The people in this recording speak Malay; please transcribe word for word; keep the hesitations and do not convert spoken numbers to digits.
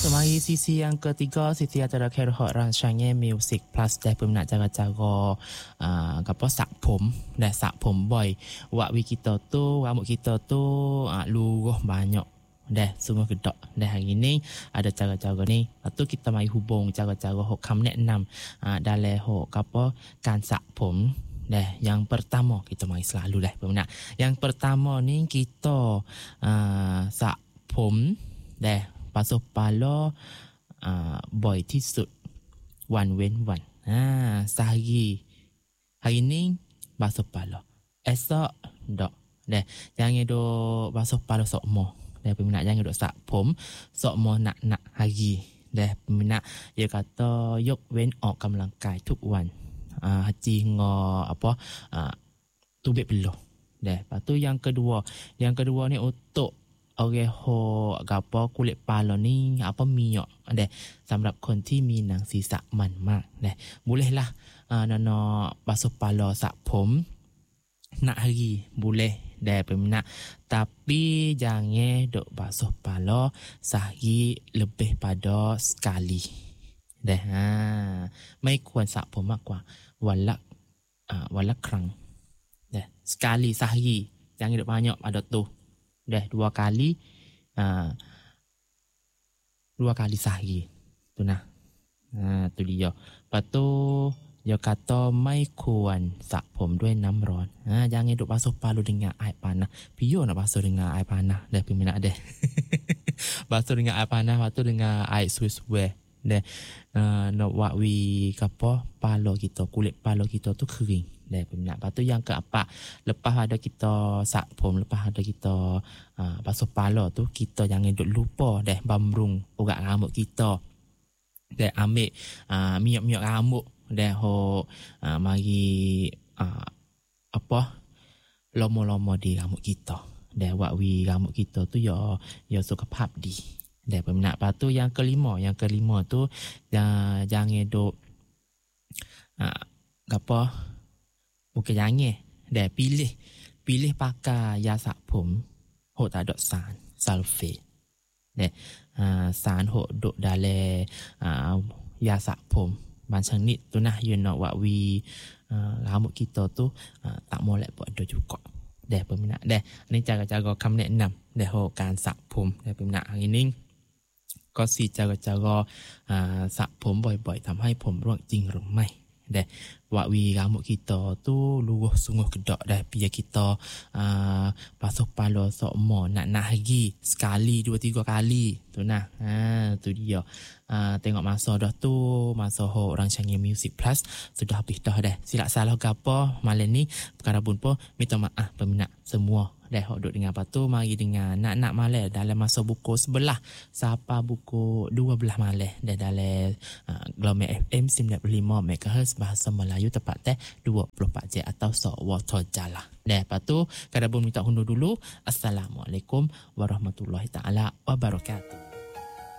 Mari sisi yang ketiga, sisi antara kerhok rancangnya Music Plus dah pun nak cara-cara uh, apa sak pom dah sak pom boy. Wak wi kita tu, rambut kita tu uh, luruh banyak. Dah semua kedok. Dah hari ni ada cara-cara ni. Lepas tu kita mari hubung cara-cara hok kam nek enam uh, dalam hok apa kan sak pom. Dah yang pertama kita mari selalu dah peminat. Yang pertama ni kita uh, sak pom dah basuh kepala uh, boyที่สุด one เว้น one. Ha, sehari. Hari ni basuh kepala. Esok dok. Dah, jangan dok basuh kepala sokmo. Dah peminat jangan dok sak pom sokmo nak-nak hari. Dah peminat dia kata yuk wen ออกกำลังกายทุกวัน. Ah, haji ngo apa? Ah, tubik peluh. Dah, lepas tu yang kedua. Yang kedua ni untuk orang ho apa kulit kepala ni apa minyak deh สำหรับคนที่มีหนังศีรษะมันมาก deh bolehlah uh, nono basuh kepala sak pom nak hari boleh deh peminat tapi jangan dok basuh kepala sehari lebih pada sekali deh ha ไม่ควรสระผมมากกว่าวันละอ่าวันละครั้ง deh sekali sehari jangan dok banyak ada tu dah dua kali uh, dua kali sehari tu nah uh, tu dia lepas tu dia kata ไม่ควรสระผมด้วยน้ำร้อน uh, jangan duk basuh kepala dengan air panas pio nak basuh dengan air panas dah peminat dah basuh dengan air panas lepas tu dengan air suai-suai dah uh, nak buat wi apa kepala kita kulit kepala kita tu kering dah peminat. Lepas tu yang keempat, lepas ada kita sak pom, lepas ada kita uh, basuh kepala tu, kita jangan duk lupa dah bamrung urat rambut kita. Dah ambil uh, minyak-minyak rambut dah ho uh, mari uh, apa lomo-lomo di rambut kita. Dah buat wi rambut kita tu ya ya suka pap di. Dah peminat. Lepas tu yang kelima, yang kelima tu uh, jangan duk uh, apa bukan jangan dah pilih pilih pakai ya sak pom hok tak ada san sulfate dah uh, san hok duk dalam uh, ya sak pom macam ni tu nah you nak buat wi uh, rambut kita tu uh, tak molek pun ada juga dah peminat dah ni cara-cara kam nek enam dah hok kan sak pom dah peminat hari niก็สี่cara-cara uh, สระผมบ่อยๆทำให้ผมร่วงจริงหรือไม่ dah buat wi rambut kita tu luruh sungguh kedok dah biar kita uh, basuh kepala sokmo nak nak hari sekali dua tiga kali tu nah ha tu dia uh, tengok masa dah tu masa ho rancangan Music Plus sudah habis dah dah silap salah gapo malam ni perkara pun pun minta maaf peminat semua dah hok duk dengan apa tu mari dengan nak-nak malam dalam masa buku sebelah siapa buku dua belas malam dah dalam uh, Gelombang F M sembilan puluh lima megahertz bahasa Melayu tepat teh dua puluh empat jam atau Sawata Jala. Dah lepas tu kada pun minta hundur dulu. Assalamualaikum warahmatullahi taala wabarakatuh.